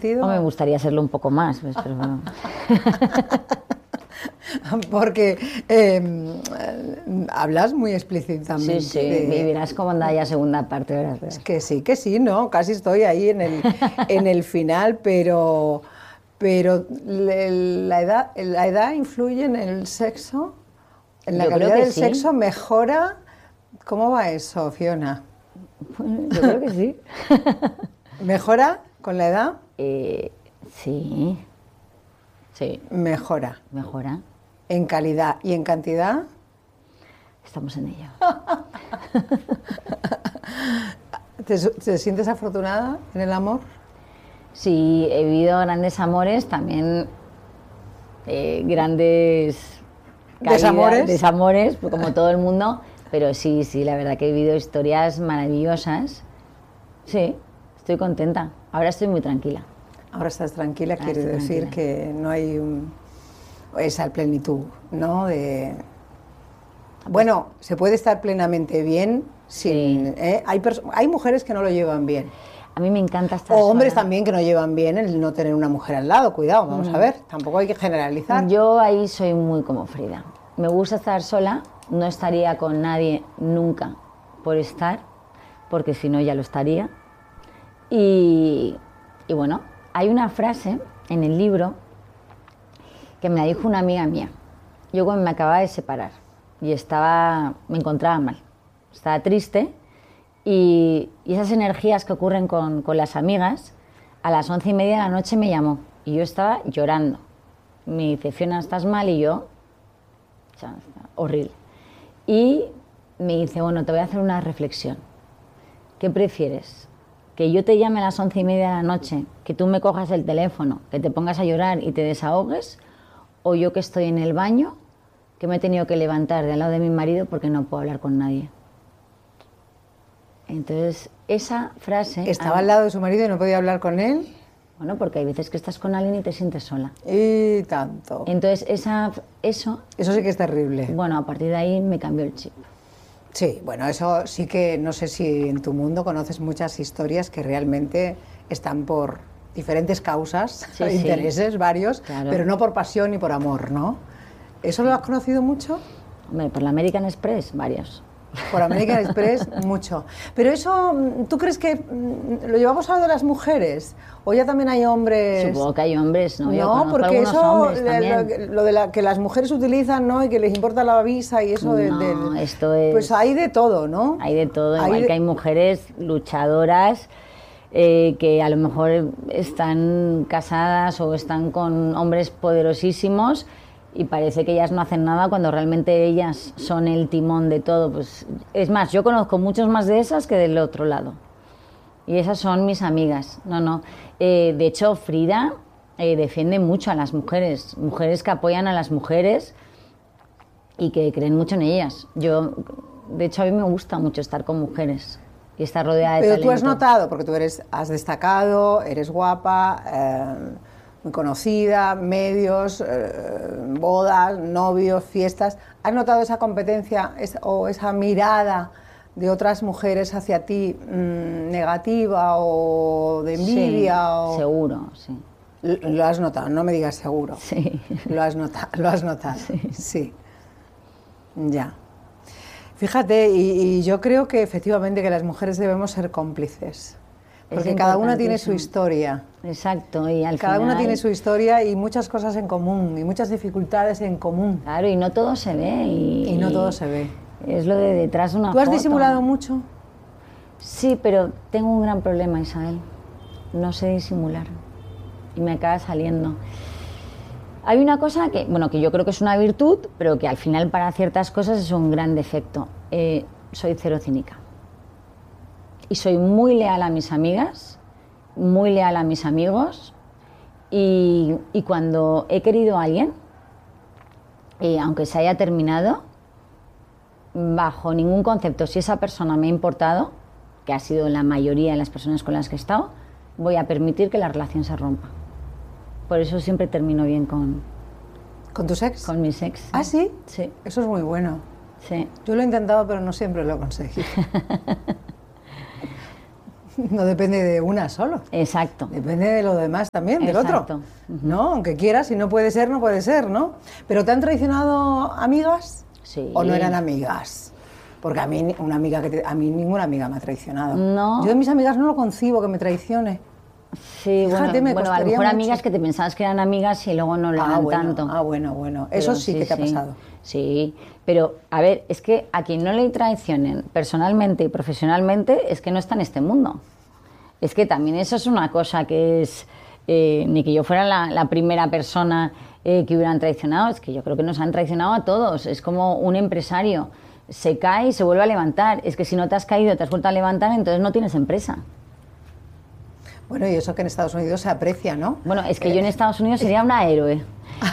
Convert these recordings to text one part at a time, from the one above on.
sentido? O me gustaría serlo un poco más, pues, pero bueno. Porque hablas muy explícitamente. Sí, vivirás como Daya segunda parte, verás. Es que sí, ¿no? Casi estoy ahí en el final, pero la edad influye en el sexo, en la Yo creo calidad que del sí. sexo, mejora. ¿Cómo va eso, Fiona? Yo creo que sí. ¿Mejora con la edad? Sí. Sí. Mejora. Mejora. ¿En calidad y en cantidad? Estamos en ello. ¿Te sientes afortunada en el amor? Sí, he vivido grandes amores, también grandes ¿Desamores? desamores, pues, como todo el mundo, pero sí, la verdad que he vivido historias maravillosas. Sí, estoy contenta. Ahora estoy muy tranquila. Ahora estás tranquila, Ahora quiere estoy decir tranquila. que no hay esa plenitud, ¿no? Bueno, se puede estar plenamente bien sin... Sí. Hay mujeres que no lo llevan bien. A mí me encanta estar O hombres sola. también que no llevan bien el no tener una mujer al lado. Cuidado, vamos a ver, tampoco hay que generalizar. Yo ahí soy muy como Frida. Me gusta estar sola, no estaría con nadie nunca por estar, porque si no ya lo estaría. Y bueno, hay una frase en el libro que me la dijo una amiga mía. Yo cuando me acababa de separar y me encontraba mal, estaba triste y esas energías que ocurren con las amigas, a las 11:30 de la noche me llamó y yo estaba llorando. Me dice, Fiona, ¿estás mal? Y yo, o sea, horrible. Y me dice, bueno, te voy a hacer una reflexión. ¿Qué prefieres? ¿Que yo te llame a las 11:30 de la noche, que tú me cojas el teléfono, que te pongas a llorar y te desahogues? ¿O yo que estoy en el baño, que me he tenido que levantar de al lado de mi marido porque no puedo hablar con nadie? Entonces, esa frase... Estaba al lado de su marido y no podía hablar con él. Bueno, porque hay veces que estás con alguien y te sientes sola. Y tanto. Entonces, eso, Eso sí que es terrible. bueno, a partir de ahí me cambió el chip. Sí, bueno, eso sí que no sé si en tu mundo conoces muchas historias que realmente están por diferentes causas, Sí, intereses varios, claro. pero no por pasión ni por amor, ¿no? ¿Eso lo has conocido mucho? Hombre, por la American Express, varios. Por American Express, mucho. Pero eso, ¿tú crees que lo llevamos a lo de las mujeres? ¿O ya también hay hombres? Supongo que hay hombres, ¿no? Yo No, conozco porque algunos eso, hombres también. lo de que las mujeres utilizan, ¿no? Y que les importa la visa y eso No, esto es... Pues hay de todo, ¿no? Hay de todo, igual que hay mujeres luchadoras que a lo mejor están casadas o están con hombres poderosísimos y parece que ellas no hacen nada cuando realmente ellas son el timón de todo. Pues, es más, yo conozco muchos más de esas que del otro lado. Y esas son mis amigas. No. De hecho, Frida defiende mucho a las mujeres, mujeres que apoyan a las mujeres y que creen mucho en ellas. De hecho, a mí me gusta mucho estar con mujeres y estar rodeada de Pero talento. tú has notado, porque tú has destacado, eres guapa, muy conocida, medios, bodas, novios, fiestas. ¿Has notado esa competencia o esa mirada de otras mujeres hacia ti negativa o de envidia? Sí, seguro, sí. Lo has notado, no me digas seguro. Sí. Lo has notado. Sí. Ya. Fíjate, y yo creo que efectivamente que las mujeres debemos ser cómplices. Porque cada una tiene su historia. Exacto, y Cada una tiene su historia y muchas cosas en común, y muchas dificultades en común. Claro, y no todo se ve. Y no todo se ve. Es lo de detrás de una ¿Tú has foto. disimulado mucho? Sí, pero tengo un gran problema, Isabel. No sé disimular. Y me acaba saliendo. Hay una cosa que yo creo que es una virtud, pero que al final para ciertas cosas es un gran defecto. Soy cero cínica. Y soy muy leal a mis amigas, muy leal a mis amigos. Y cuando he querido a alguien, aunque se haya terminado, bajo ningún concepto, si esa persona me ha importado, que ha sido la mayoría de las personas con las que he estado, voy a permitir que la relación se rompa. Por eso siempre termino bien con tus ex. Con mis ex. ¿Ah, sí? Sí. Eso es muy bueno. Sí. Yo lo he intentado, pero no siempre lo he conseguido. No depende de una solo. Exacto. Depende de lo demás también, del otro. Exacto. ¿No? Aunque quieras, si no puede ser, no puede ser, ¿no? ¿Pero te han traicionado amigas? Sí. ¿O no eran amigas? Porque a mí, a mí ninguna amiga me ha traicionado. No. Yo de mis amigas no lo concibo que me traicione. Sí, Fíjate, me bueno, a lo costaría mejor mucho. amigas que te pensabas que eran amigas y luego no lo eran tanto. Bueno. Eso Pero sí que te ha pasado. Sí, pero a ver, es que a quien no le traicionen personalmente y profesionalmente es que no está en este mundo. Es que también eso es una cosa que es... ni que yo fuera la primera persona que hubieran traicionado, es que yo creo que nos han traicionado a todos. Es como un empresario, se cae y se vuelve a levantar. Es que si no te has caído, te has vuelto a levantar, entonces no tienes empresa. Bueno, y eso que en Estados Unidos se aprecia, ¿no? Bueno, es que yo en Estados Unidos sería una héroe.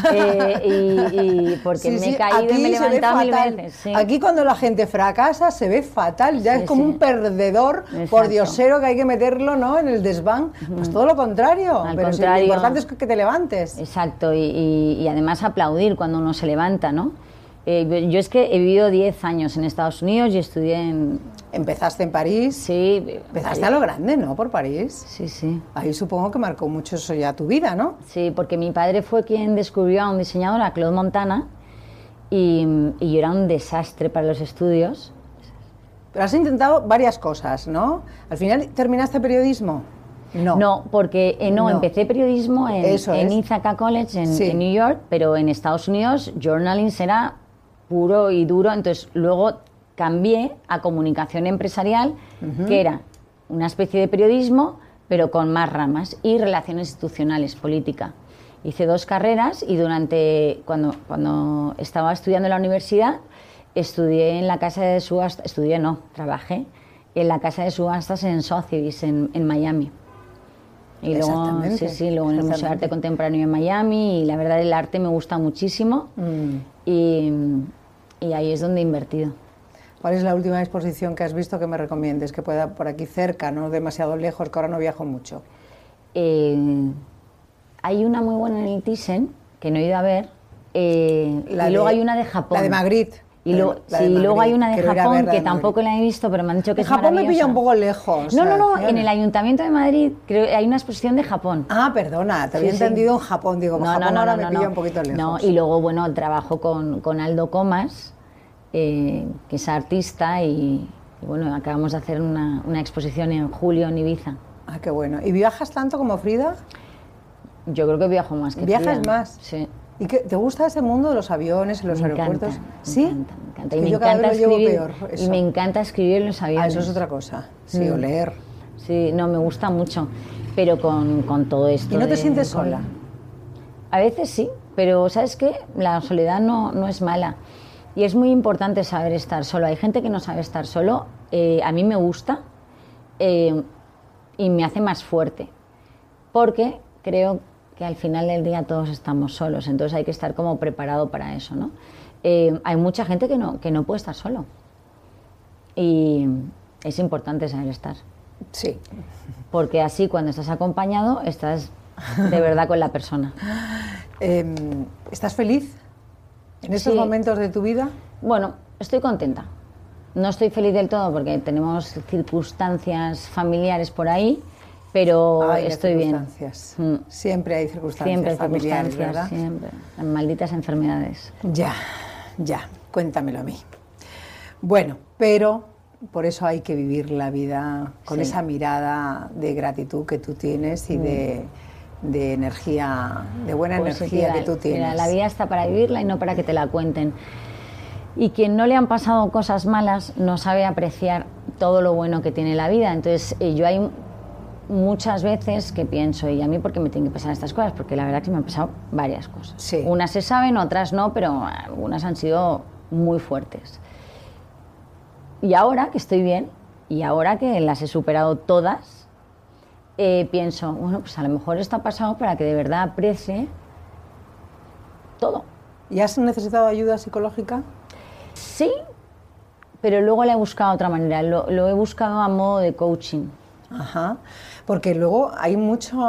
Porque me he caído y me he levantado mil veces. Sí. Aquí cuando la gente fracasa se ve fatal, ya es como un perdedor por diosero que hay que meterlo, ¿no?, en el desván. Pues todo lo contrario, pero sí, lo importante es que te levantes. Exacto, y además aplaudir cuando uno se levanta, ¿no? Yo es que he vivido 10 años en Estados Unidos y estudié en... ¿Empezaste en París? Sí. Empezaste a lo grande, ¿no?, por París. Sí. Ahí supongo que marcó mucho eso ya tu vida, ¿no? Sí, porque mi padre fue quien descubrió a un diseñador, a Claude Montana, y yo era un desastre para los estudios. Pero has intentado varias cosas, ¿no? ¿Al final terminaste periodismo? No, porque no, empecé periodismo en Ithaca College, en New York, pero en Estados Unidos journalism era puro y duro, entonces luego cambié a comunicación empresarial, que era una especie de periodismo, pero con más ramas, y relaciones institucionales, política. Hice 2 carreras y cuando estaba estudiando en la universidad, estudié en la casa de subastas, trabajé en la casa de subastas en Sotheby's, en Miami. Y luego, luego en el Museo de Arte Contemporáneo en Miami, y la verdad el arte me gusta muchísimo, y ahí es donde he invertido. ¿Cuál es la última exposición que has visto que me recomiendes, que pueda por aquí cerca, no demasiado lejos, que ahora no viajo mucho? Hay una muy buena en el Thyssen, que no he ido a ver, y luego hay una de Japón. La de Magritte. Y luego hay una de Japón que tampoco la he visto, pero me han dicho que es maravillosa. Japón me pilla un poco lejos. No, en el Ayuntamiento de Madrid creo que hay una exposición de Japón. Ah, perdona, te había entendido en Japón, digo, Japón ahora me pilla un poquito lejos. No, y luego, bueno, trabajo con Aldo Comas, que es artista, y bueno, acabamos de hacer una exposición en julio en Ibiza. Ah, qué bueno. ¿Y viajas tanto como Frida? Yo creo que viajo más que Frida. ¿Viajas más? Sí. ¿Y te gusta ese mundo de los aviones y los aeropuertos? ¿Sí? Me encanta. Y me encanta escribir. Y me encanta escribir en los aviones. Ah, eso es otra cosa. Sí, o leer. Sí, no, me gusta mucho. Pero con todo esto. ¿Y no te sientes sola? A veces sí, pero ¿sabes qué? La soledad no es mala. Y es muy importante saber estar solo. Hay gente que no sabe estar solo. A mí me gusta y me hace más fuerte. Porque creo que al final del día todos estamos solos, entonces hay que estar como preparado para eso, ¿no? Hay mucha gente que no puede estar solo, y es importante saber estar. Sí. Porque así cuando estás acompañado estás de verdad con la persona. ¿Estás feliz en estos momentos de tu vida? Bueno, estoy contenta. No estoy feliz del todo porque tenemos circunstancias familiares por ahí, pero estoy bien. Siempre hay circunstancias familiares, ¿verdad? Siempre. Malditas enfermedades. Ya, cuéntamelo a mí. Bueno, pero por eso hay que vivir la vida con esa mirada de gratitud que tú tienes y de energía, de buena energía que tú tienes. Mira, la vida está para vivirla y no para que te la cuenten. Y quien no le han pasado cosas malas no sabe apreciar todo lo bueno que tiene la vida. Entonces, yo hay muchas veces que pienso, ¿y a mí por qué me tienen que pasar estas cosas? Porque la verdad que me han pasado varias cosas. Sí. Unas se saben, otras no, pero algunas han sido muy fuertes. Y ahora que estoy bien, y ahora que las he superado todas, pienso, bueno, pues a lo mejor esto ha pasado para que de verdad aprecie todo. ¿Y has necesitado ayuda psicológica? Sí, pero luego la he buscado de otra manera. Lo he buscado a modo de coaching. Ajá. Porque luego hay mucho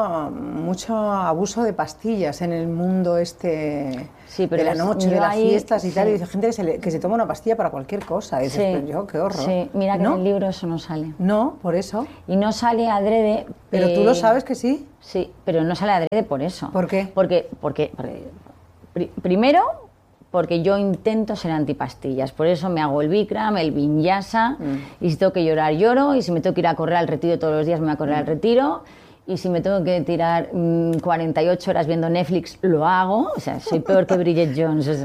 abuso de pastillas en el mundo Sí, pero de la noche, de las fiestas y sí. tal, y dice gente que se toma una pastilla para cualquier cosa. Y dices, Sí. pero yo, qué horror. Sí, mira que ¿No? en el libro eso no sale. No, por eso. Y no sale adrede. Pero tú lo sabes que sí. Sí, pero no sale adrede por eso. ¿Por qué? Porque primero, porque yo intento ser antipastillas. Por eso me hago el Bikram, el Vinyasa, y si tengo que llorar, lloro, y si me tengo que ir a correr al retiro todos los días, me voy a correr al retiro, y si me tengo que tirar 48 horas viendo Netflix, lo hago. O sea, soy peor que Bridget Jones. O sea,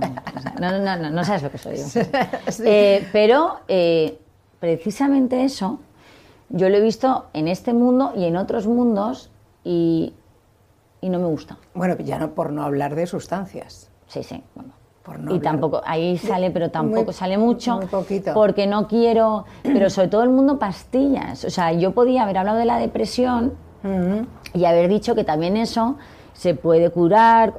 no sabes lo que soy yo. Sí. Pero precisamente eso yo lo he visto en este mundo y en otros mundos y no me gusta. Bueno, ya no por no hablar de sustancias. Sí, sí. Bueno. Por no Y hablar tampoco, ahí sale, pero tampoco muy- sale mucho. muy poquito. Porque no quiero, pero sobre todo el mundo pastillas. O sea, yo podía haber hablado de la depresión Ujú. y haber dicho que también eso se puede curar.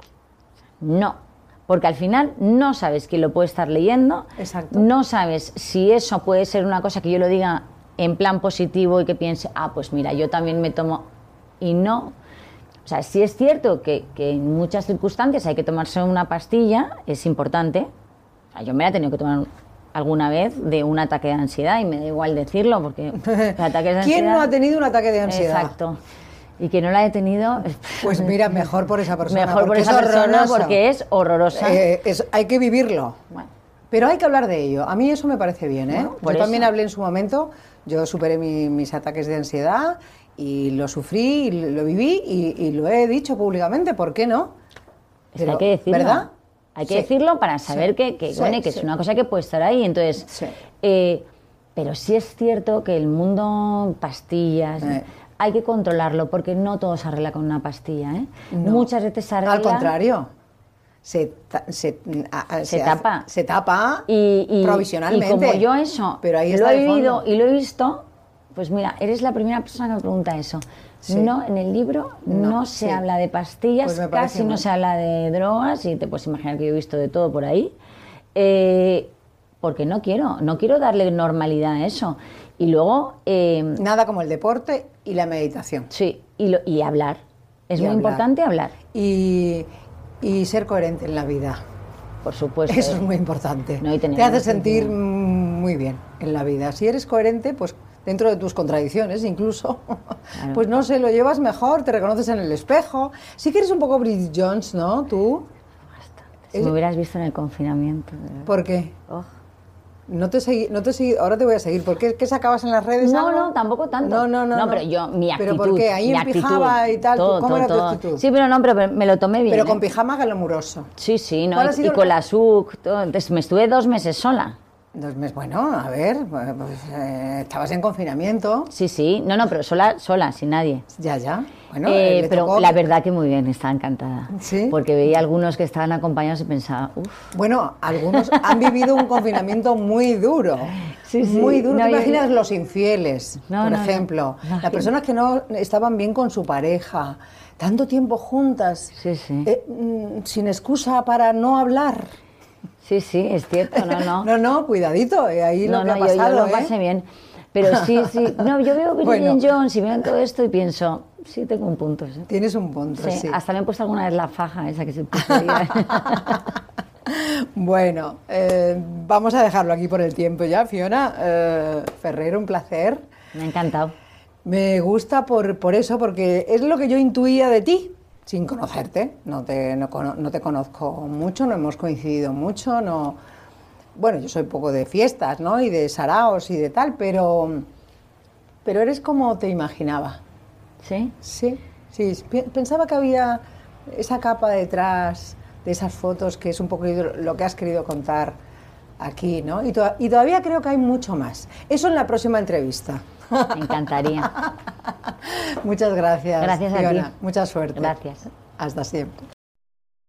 No, porque al final no sabes quién lo puede estar leyendo. Exacto. No sabes si eso puede ser una cosa que yo lo diga en plan positivo y que piense, pues mira, yo también me tomo. Y no. O sea, sí es cierto que en muchas circunstancias hay que tomarse una pastilla, es importante. O sea, yo me la he tenido que tomar alguna vez de un ataque de ansiedad y me da igual decirlo porque los ataques de ¿Quién ansiedad... no ha tenido un ataque de ansiedad? Exacto. Y que no la he tenido... Pues mira, mejor por esa persona. Mejor por porque esa es persona horroroso. porque es horrorosa. Hay que vivirlo. Bueno, Pero hay que hablar de ello. A mí eso me parece bien, ¿eh? Bueno, por Yo también eso. hablé en su momento. Yo superé mis ataques de ansiedad y lo sufrí y lo viví y lo he dicho públicamente. ¿Por qué no? es que hay que decirlo. ¿Verdad? Hay que Sí. decirlo para saber Sí. que, Sí, bueno, y que sí. es una cosa que puede estar ahí. Entonces, Sí. pero sí es cierto que el mundo pastillas... Hay que controlarlo porque no todo se arregla con una pastilla, ¿eh? No. Muchas veces se arregla... Al contrario. Se tapa. Se tapa y provisionalmente. Y como yo eso Pero ahí lo está he de vivido fondo. y lo he visto, pues mira, eres la primera persona que me pregunta eso. Sí. No, en el libro no se sí. habla de pastillas, Pues me parece casi no mal. se habla de drogas y te puedes imaginar que yo he visto de todo por ahí. Porque no quiero darle normalidad a eso. Y luego, Nada como el deporte y la meditación. sí, y hablar. Es Y muy hablar. importante hablar, Y ser coherente en la vida. por supuesto. Eso es muy importante. No, y tener Te hace un sentir sentido. muy bien en la vida. Si eres coherente, pues dentro de tus contradicciones incluso, Claro. pues no sé, lo llevas mejor, te reconoces en el espejo. Sí que eres un poco Bridget Jones, ¿no? Tú. Si me hubieras visto en el confinamiento. de verdad. ¿Por qué? Oh. No te seguí, ahora te voy a seguir. ¿Por qué? ¿Qué sacabas en las redes? No, algo? no, tampoco tanto. No, pero yo, mi actitud. ¿Pero por qué? Ahí mi en actitud, pijama y tal, todo, ¿cómo era tu todo. actitud? Sí, pero no, pero me lo tomé bien. Pero ¿eh? con pijama glamuroso. Sí, sí, ¿no? ¿Cuál ha Y sido con el- la SUC, todo. Entonces, me estuve 2 meses sola. 2 meses, bueno, a ver, pues, estabas en confinamiento. Sí, sí. No, pero sola, sin nadie. Ya. Bueno, le Pero tocó- la verdad que muy bien, estaba encantada. ¿Sí? Porque veía algunos que estaban acompañados y pensaba, uff. Bueno, algunos han vivido un confinamiento muy duro. Sí, sí. Muy duro. No, ¿Te yo- imaginas los infieles, No, por no, no. ejemplo? Imagino. Las personas que no estaban bien con su pareja, tanto tiempo juntas, Sí, sí. sin excusa para no hablar. Sí, sí, es cierto, no. No, cuidadito, ahí lo que ha yo pasado, lo pasé bien. Pero sí. No, yo veo Bridget Bueno. Jones y veo todo esto y pienso, sí, tengo un punto. Sí. Tienes un punto, Sí, sí. hasta me he puesto alguna vez la faja esa que se puso ahí. Bueno, vamos a dejarlo aquí por el tiempo ya, Fiona. Ferrer, un placer. Me ha encantado. Me gusta por eso, porque es lo que yo intuía de ti, sin conocerte. No te conozco mucho, no hemos coincidido mucho, no... Bueno, yo soy poco de fiestas, ¿no? Y de saraos y de tal, pero eres como te imaginaba. ¿Sí? Sí. Pensaba que había esa capa detrás de esas fotos, que es un poco lo que has querido contar aquí, ¿no? Y todavía creo que hay mucho más. Eso en la próxima entrevista. Me encantaría. Muchas gracias. Gracias a Fiona. ti. Mucha suerte. Gracias. Hasta siempre.